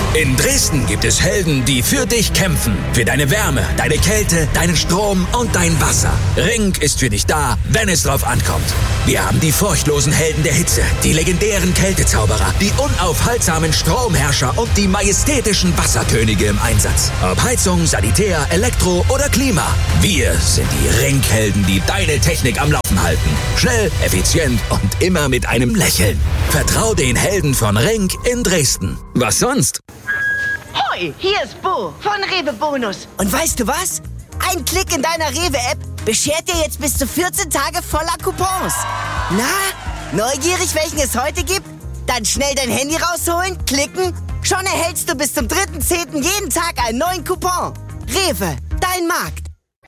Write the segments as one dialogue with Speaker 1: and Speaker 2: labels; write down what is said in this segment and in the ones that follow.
Speaker 1: In Dresden gibt es Helden, die für dich kämpfen. Für deine Wärme, deine Kälte, deinen Strom und dein Wasser. Ring ist für dich da, wenn es drauf ankommt. Wir haben die furchtlosen Helden der Hitze, die legendären Kältezauberer, die unaufhaltsamen Stromherrscher und die majestätischen Wasserkönige im Einsatz. Ob Heizung, Sanitär, Elektro oder Klima. Wir sind die Ring-Helden, die deine Technik am Laufen halten. Schnell, effizient und immer mit einem Lächeln. Vertrau den Helden von Ring in Dresden. Was sonst?
Speaker 2: Hoi, hier ist Bo von Rewe Bonus.
Speaker 3: Und weißt du was? Ein Klick in deiner Rewe-App beschert dir jetzt bis zu 14 Tage voller Coupons. Na, neugierig, welchen es heute gibt? Dann schnell dein Handy rausholen, klicken. Schon erhältst du bis zum 3.10. jeden Tag einen neuen Coupon. Rewe, dein Markt.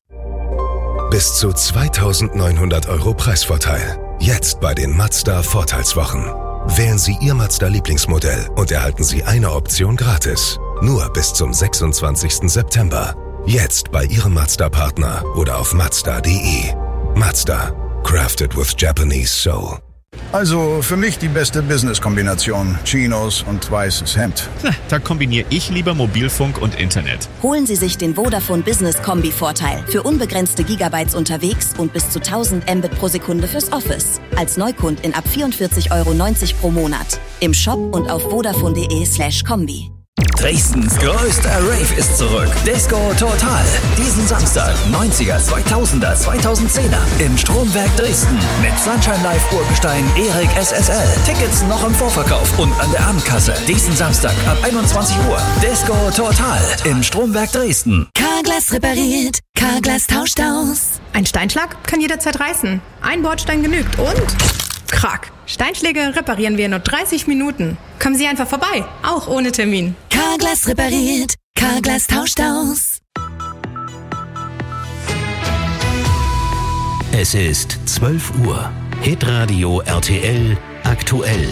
Speaker 4: Bis zu 2.900 € Preisvorteil. Jetzt bei den Mazda-Vorteilswochen. Wählen Sie Ihr Mazda-Lieblingsmodell und erhalten Sie eine Option gratis. Nur bis zum 26. September. Jetzt bei Ihrem Mazda-Partner oder auf Mazda.de. Mazda. Crafted with Japanese soul.
Speaker 5: Also für mich die beste Business-Kombination. Chinos und weißes Hemd.
Speaker 6: Da kombiniere ich lieber Mobilfunk und Internet.
Speaker 7: Holen Sie sich den Vodafone Business Kombi-Vorteil für unbegrenzte Gigabytes unterwegs und bis zu 1000 Mbit pro Sekunde fürs Office. Als Neukundin ab 44,90 € pro Monat. Im Shop und auf vodafone.de/kombi.
Speaker 1: Dresdens größter Rave ist zurück. Disco Total. Diesen Samstag 90er, 2000er, 2010er im Stromwerk Dresden mit Sunshine Live Urgestein Erik SSL. Tickets noch im Vorverkauf und an der Abendkasse. Diesen Samstag ab 21 Uhr. Disco Total im Stromwerk Dresden.
Speaker 8: Carglass repariert, Carglass tauscht aus.
Speaker 9: Ein Steinschlag kann jederzeit reißen. Ein Bordstein genügt und... Krack. Steinschläge reparieren wir in nur 30 Minuten. Kommen Sie einfach vorbei, auch ohne Termin.
Speaker 8: Carglass repariert, Carglass tauscht aus.
Speaker 10: Es ist 12 Uhr. Hitradio RTL aktuell.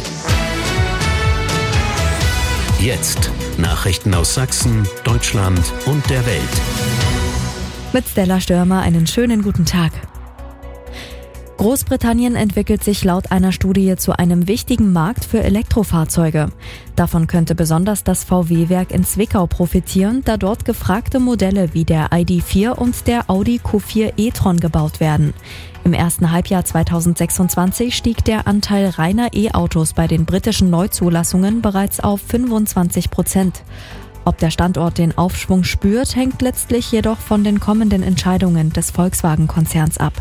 Speaker 10: Jetzt Nachrichten aus Sachsen, Deutschland und der Welt.
Speaker 11: Mit Stella Stürmer einen schönen guten Tag. Großbritannien entwickelt sich laut einer Studie zu einem wichtigen Markt für Elektrofahrzeuge. Davon könnte besonders das VW-Werk in Zwickau profitieren, da dort gefragte Modelle wie der ID.4 und der Audi Q4 e-tron gebaut werden. Im ersten Halbjahr 2026 stieg der Anteil reiner E-Autos bei den britischen Neuzulassungen bereits auf 25%. Ob der Standort den Aufschwung spürt, hängt letztlich jedoch von den kommenden Entscheidungen des Volkswagen-Konzerns ab.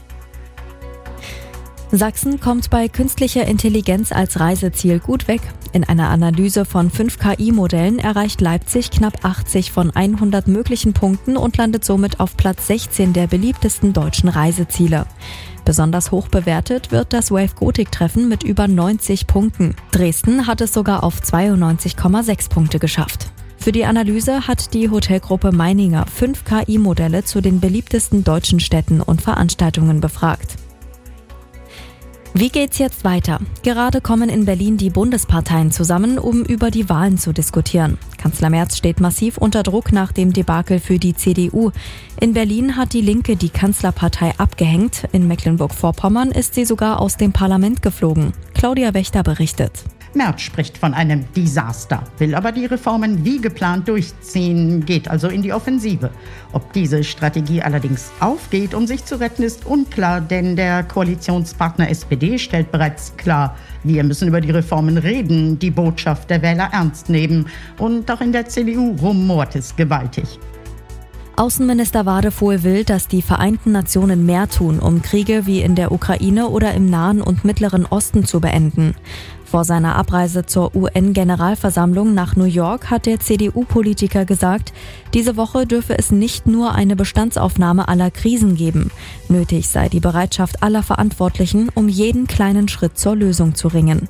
Speaker 11: Sachsen kommt bei künstlicher Intelligenz als Reiseziel gut weg. In einer Analyse von 5 KI-Modellen erreicht Leipzig knapp 80 von 100 möglichen Punkten und landet somit auf Platz 16 der beliebtesten deutschen Reiseziele. Besonders hoch bewertet wird das Wave-Gotik-Treffen mit über 90 Punkten. Dresden hat es sogar auf 92,6 Punkte geschafft. Für die Analyse hat die Hotelgruppe Meininger 5 KI-Modelle zu den beliebtesten deutschen Städten und Veranstaltungen befragt. Wie geht's jetzt weiter? Gerade kommen in Berlin die Bundesparteien zusammen, um über die Wahlen zu diskutieren. Kanzler Merz steht massiv unter Druck nach dem Debakel für die CDU. In Berlin hat die Linke die Kanzlerpartei abgehängt. In Mecklenburg-Vorpommern ist sie sogar aus dem Parlament geflogen. Claudia Wächter berichtet.
Speaker 12: Merz spricht von einem Desaster, will aber die Reformen wie geplant durchziehen, geht also in die Offensive. Ob diese Strategie allerdings aufgeht, um sich zu retten, ist unklar, denn der Koalitionspartner SPD stellt bereits klar, wir müssen über die Reformen reden, die Botschaft der Wähler ernst nehmen. Und auch in der CDU rumort es gewaltig.
Speaker 11: Außenminister Wadefuhl will, dass die Vereinten Nationen mehr tun, um Kriege wie in der Ukraine oder im Nahen und Mittleren Osten zu beenden. Vor seiner Abreise zur UN-Generalversammlung nach New York hat der CDU-Politiker gesagt, diese Woche dürfe es nicht nur eine Bestandsaufnahme aller Krisen geben. Nötig sei die Bereitschaft aller Verantwortlichen, um jeden kleinen Schritt zur Lösung zu ringen.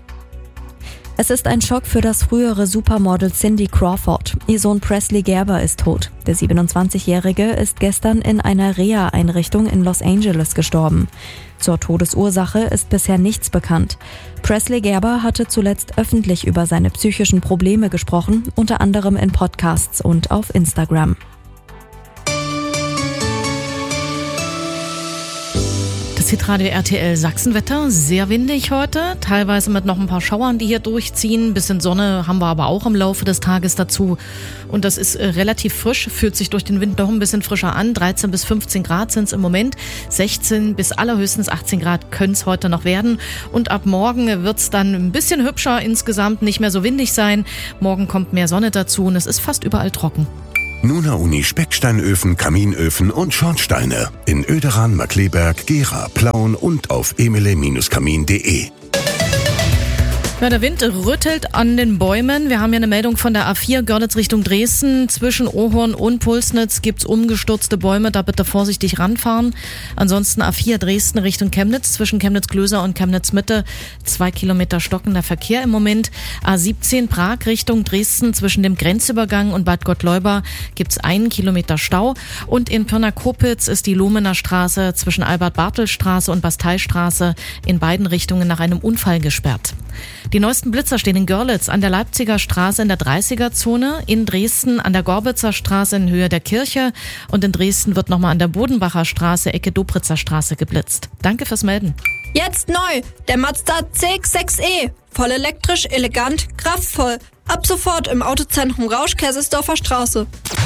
Speaker 11: Es ist ein Schock für das frühere Supermodel Cindy Crawford. Ihr Sohn Presley Gerber ist tot. Der 27-Jährige ist gestern in einer Reha-Einrichtung in Los Angeles gestorben. Zur Todesursache ist bisher nichts bekannt. Presley Gerber hatte zuletzt öffentlich über seine psychischen Probleme gesprochen, unter anderem in Podcasts und auf Instagram.
Speaker 9: Das
Speaker 13: Das Hitradio RTL Sachsenwetter, sehr windig heute, teilweise mit noch ein paar Schauern, die hier durchziehen. Bisschen Sonne haben wir aber auch im Laufe des Tages dazu. Und das ist relativ frisch, fühlt sich durch den Wind noch ein bisschen frischer an. 13 bis 15 Grad sind es im Moment, 16 bis allerhöchstens 18 Grad können es heute noch werden. Und ab morgen wird es dann ein bisschen hübscher insgesamt, nicht mehr so windig sein. Morgen kommt mehr Sonne dazu und es ist fast überall trocken.
Speaker 4: Nuna Uni Specksteinöfen, Kaminöfen und Schornsteine. In Oederan, Markleberg, Gera, Plauen und auf emile-kamin.de.
Speaker 13: Ja, der Wind rüttelt an den Bäumen. Wir haben hier eine Meldung von der A4 Görlitz Richtung Dresden. Zwischen Ohorn und Pulsnitz gibt's umgestürzte Bäume, da bitte vorsichtig ranfahren. Ansonsten A4 Dresden Richtung Chemnitz, zwischen Chemnitz-Glöser und Chemnitz-Mitte 2 Kilometer stockender Verkehr im Moment. A17 Prag Richtung Dresden, zwischen dem Grenzübergang und Bad Gottleuba gibt's 1 Kilometer Stau. Und in Pirna-Kopitz ist die Lomener Straße zwischen Albert-Bartel-Straße und Basteistraße in beiden Richtungen nach einem Unfall gesperrt. Die neuesten Blitzer stehen in Görlitz an der Leipziger Straße in der 30er-Zone, in Dresden an der Gorbitzer Straße in Höhe der Kirche und in Dresden wird nochmal an der Bodenbacher Straße, Ecke Dobritzer Straße geblitzt. Danke fürs Melden.
Speaker 14: Jetzt neu, der Mazda CX-6e. Voll elektrisch, elegant, kraftvoll. Ab sofort im Autozentrum Rausch, Kaisersdorfer Straße.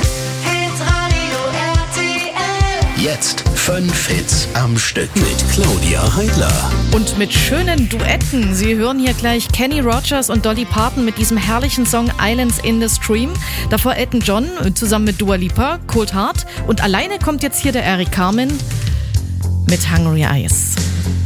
Speaker 10: Jetzt 5 Hits am Stück mit Claudia Heidler.
Speaker 13: Und mit schönen Duetten. Sie hören hier gleich Kenny Rogers und Dolly Parton mit diesem herrlichen Song Islands in the Stream. Davor Elton John zusammen mit Dua Lipa, Cold Heart. Und alleine kommt jetzt hier der Eric Carmen mit Hungry Eyes.